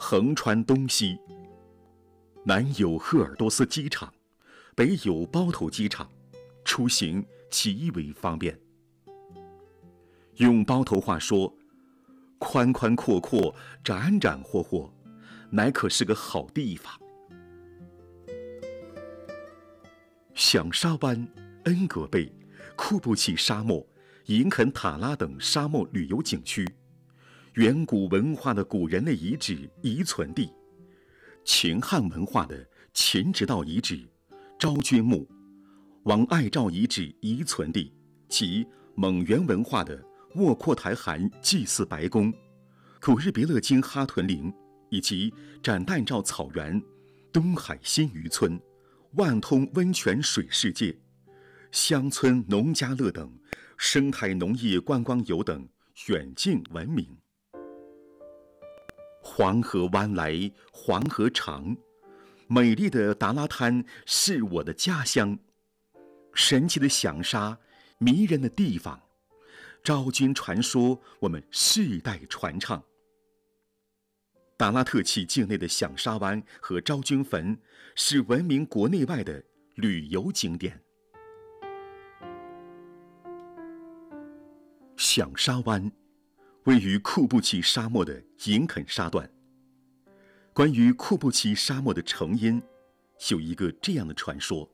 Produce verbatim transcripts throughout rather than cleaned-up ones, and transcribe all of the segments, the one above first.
横穿东西，南有鄂尔多斯机场，北有包头机场，出行极为方便。用包头话说，宽宽阔阔，展展豁豁，乃可是个好地方。响沙湾、恩格贝、库布齐沙漠、银肯塔拉等沙漠旅游景区，远古文化的古人类遗址遗存地，秦汉文化的秦直道遗址、昭君墓，王爱照遗址遗存地及蒙元文化的卧阔台汗祭祀白宫、古日别勒金哈屯陵，以及展旦照草原、东海新渔村、万通温泉水世界、乡村农家乐等生态农业观光游等远近闻名。黄河湾来黄河长，美丽的达拉滩是我的家乡，神奇的响沙，迷人的地方，昭君传说我们世代传唱。达拉特旗境内的响沙湾和昭君坟是闻名国内外的旅游景点。响沙湾位于库布齐沙漠的银肯沙段。关于库布齐沙漠的成因，有一个这样的传说。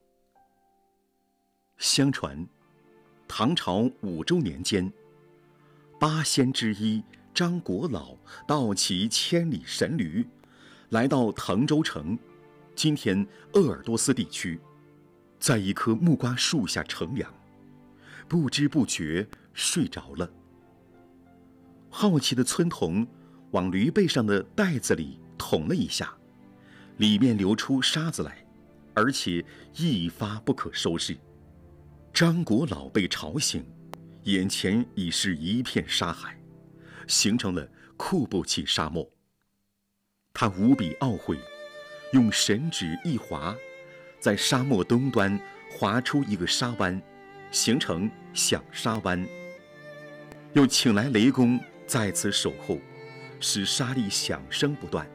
相传，唐朝武周年间，八仙之一张国老盗骑千里神驴，来到滕州城（今天鄂尔多斯地区），在一棵木瓜树下乘凉，不知不觉睡着了。好奇的村童往驴背上的袋子里捅了一下，里面流出沙子来，而且一发不可收拾。张国老被吵醒，眼前已是一片沙海，形成了库布齐沙漠。他无比懊悔，用神指一划，在沙漠东端划出一个沙湾，形成响沙湾。又请来雷公在此守候，使沙砾响声不断。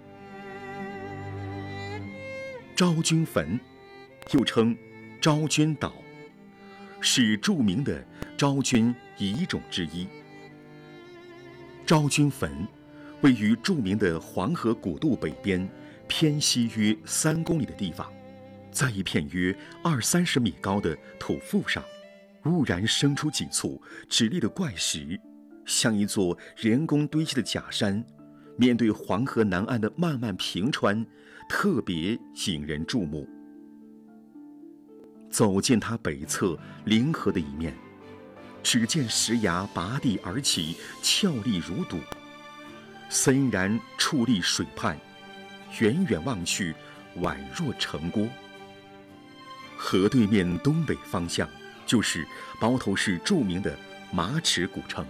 昭君坟，又称昭君岛，是著名的昭君遗冢之一。昭君坟位于著名的黄河古渡北边偏西约三公里的地方，在一片约二三十米高的土腹上，忽然生出几簇直立的怪石，像一座人工堆砌的假山，面对黄河南岸的漫漫平川，特别引人注目。走进它北侧临河的一面，只见石崖拔地而起，峭立如堵，森然矗立水畔，远远望去，宛若城郭。河对面东北方向就是包头市著名的马齿古城。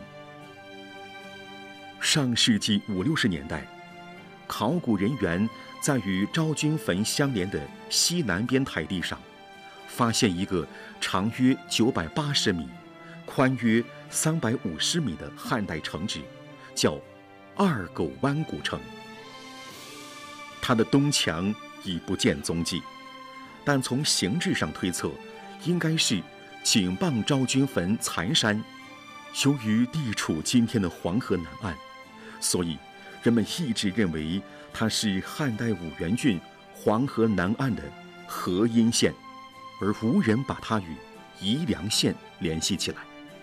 上世纪五六十年代，考古人员在与昭君坟相连的西南边台地上，发现一个长约九百八十米、宽约三百五十米的汉代城址，叫二狗湾古城。它的东墙已不见踪迹，但从形制上推测，应该是紧傍昭君坟残山。由于地处今天的黄河南岸，所以人们一直认为它是汉代五原郡黄河南岸的河阴县，而无人把它与宜良县联系起来。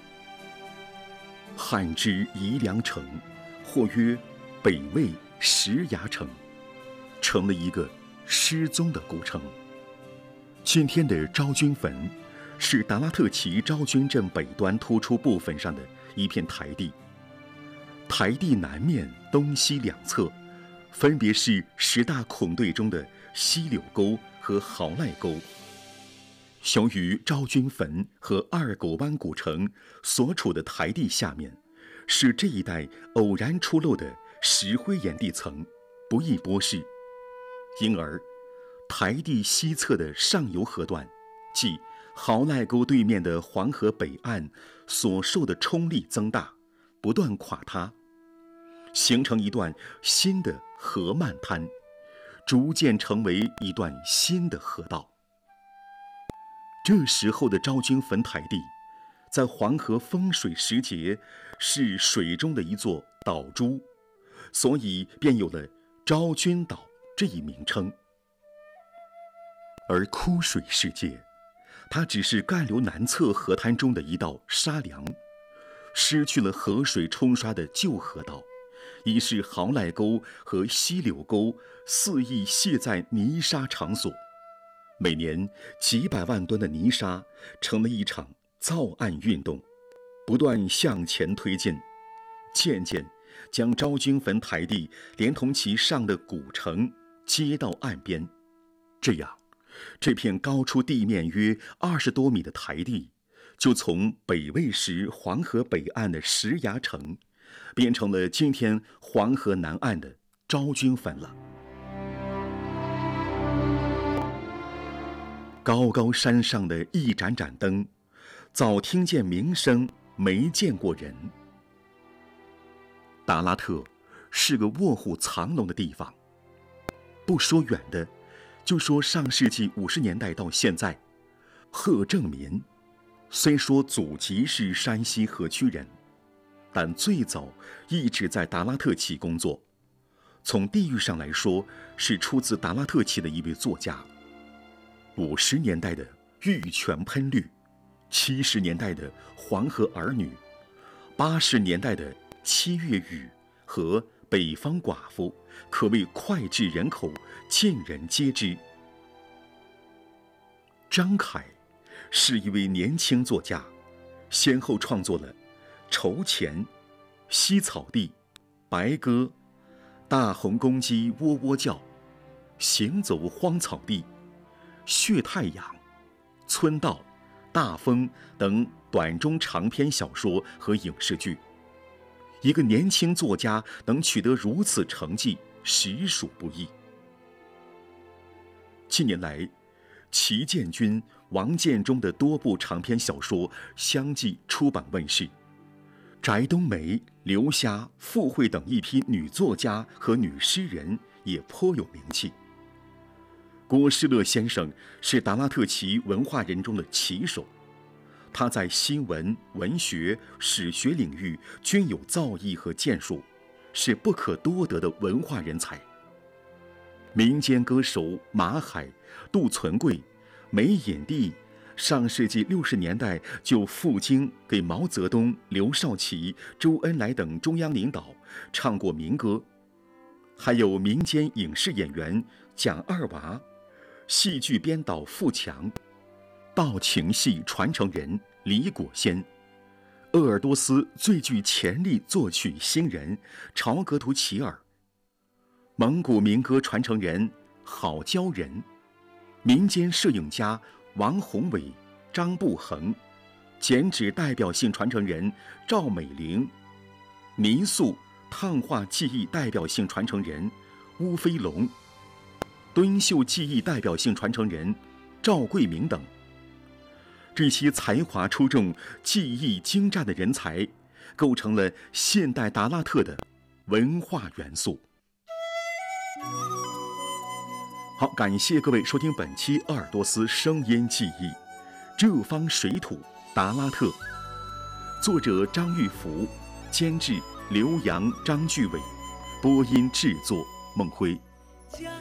汉之宜良城，或曰北魏石崖城，成了一个失踪的古城。今天的昭君坟是达拉特旗昭君镇北端突出部分上的一片台地，台地南面东西两侧分别是十大孔队中的西柳沟和豪赖沟。由于昭君坟和二狗湾古城所处的台地下面是这一带偶然出露的石灰岩地层，不易剥蚀，因而台地西侧的上游河段，即豪赖沟对面的黄河北岸所受的冲力增大，不断垮塌，形成一段新的河漫滩，逐渐成为一段新的河道。这时候的昭君坟台地，在黄河丰水时节，是水中的一座岛珠，所以便有了昭君岛这一名称。而枯水时节，它只是干流南侧河滩中的一道沙梁，失去了河水冲刷的旧河道，已是豪赖沟和溪柳沟肆意卸在泥沙场所。每年几百万吨的泥沙成了一场造岸运动，不断向前推进，渐渐将昭君坟台地连同其上的古城接到岸边。这样，这片高出地面约二十多米的台地，就从北魏时黄河北岸的石崖城，变成了今天黄河南岸的昭君坟了。高高山上的一盏盏灯，早听见名声，没见过人。达拉特是个卧虎藏龙的地方，不说远的，就说上世纪五十年代到现在，贺正民虽说祖籍是山西河曲人，但最早一直在达拉特旗工作。从地域上来说，是出自达拉特旗的一位作家。五十年代的《玉泉喷绿》，七十年代的《黄河儿女》，八十年代的《七月雨》和《北方寡妇》，可谓脍炙人口，尽人皆知。张凯是一位年轻作家，先后创作了《筹钱》《西草地》《白鸽》《大红公鸡喔喔叫》《行走荒草地》《血太阳》《村道》《大风》等短中长篇小说和影视剧。一个年轻作家能取得如此成绩，实属不易。近年来，齐建军、王建中的多部长篇小说相继出版问世，翟冬梅、刘霞、傅慧等一批女作家和女诗人也颇有名气。郭士乐先生是达拉特旗文化人中的旗手，他在新闻、文学、史学领域均有造诣和建树，是不可多得的文化人才。民间歌手马海、杜存贵、梅隐蒂，上世纪六十年代就赴京给毛泽东、刘少奇、周恩来等中央领导唱过民歌。还有民间影视演员蒋二娃，戏剧编导付强，道情戏传承人李果先，鄂尔多斯最具潜力作曲新人朝格图齐尔，蒙古民歌传承人郝娇人，民间摄影家王宏伟、张步恒，剪纸代表性传承人赵美玲，泥塑烫画技艺代表性传承人邬飞龙，敦绣技艺代表性传承人赵桂明等。这些才华出众、技艺精湛的人才，构成了现代达拉特的文化元素。好，感谢各位收听本期鄂尔多斯声音记忆，这方水土达拉特。作者张玉福，监制刘洋、张巨伟，播音制作孟辉。